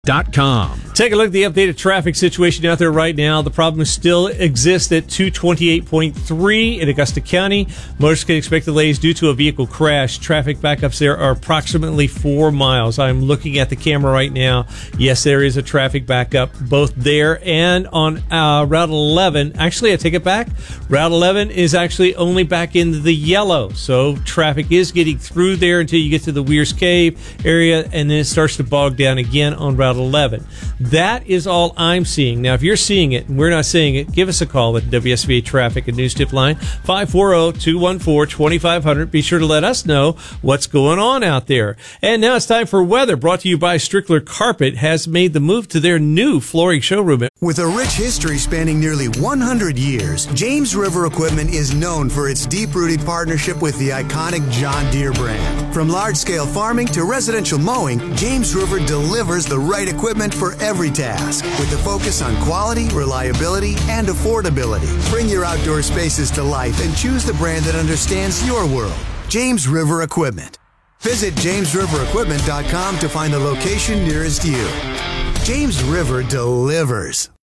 com. Take a look at the updated traffic situation out there right now. The problem still exists at 228.3 in Augusta County. Motorists can expect delays due to a vehicle crash. Traffic backups there are approximately 4 miles. I'm looking at the camera right now. Yes, there is a traffic backup both there and on Route 11. Actually, I take it back. Route 11 is actually only back into the yellow. So traffic is getting through there until you get to the Weir's Cave area, and then it starts to bog down again on Route 11. That is all I'm seeing. Now, if you're seeing it and we're not seeing it, give us a call at WSVA Traffic and News Tip Line, 540-214-2500. Be sure to let us know what's going on out there. And now it's time for weather, brought to you by Strickler Carpet, has made the move to their new flooring showroom. With a rich history spanning nearly 100 years, James River Equipment is known for its deep-rooted partnership with the iconic John Deere brand. From large-scale farming to residential mowing, James River delivers the right equipment for every task, with a focus on quality, reliability, and affordability. Bring your outdoor spaces to life and choose the brand that understands your world. James River Equipment. Visit JamesRiverEquipment.com to find the location nearest you. James River delivers.